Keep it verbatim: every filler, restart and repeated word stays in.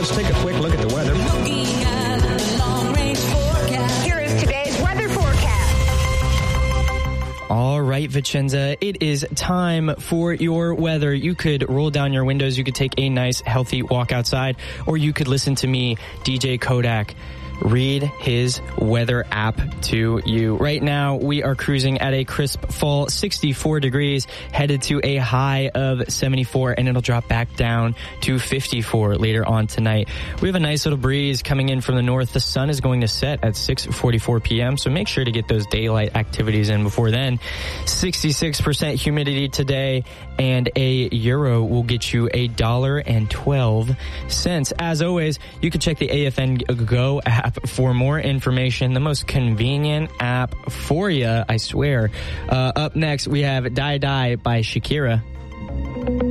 let's take a quick look at the weather. Looking at the long-range forecast. Here is today's weather forecast. All right, Vicenza, it is time for your weather. You could roll down your windows, you could take a nice, healthy walk outside, or you could listen to me, D J Kodak, read his weather app to you. Right now, we are cruising at a crisp fall sixty-four degrees, headed to a high of seventy-four, and it'll drop back down to fifty-four later on tonight. We have a nice little breeze coming in from the north. The sun is going to set at six forty-four p.m., so make sure to get those daylight activities in before then. sixty-six percent humidity today, and a euro will get you a dollar and twelve cents. As always, you can check the A F N Go app for more information, the most convenient app for you, I swear. Uh, up next, we have Die Die by Shakira.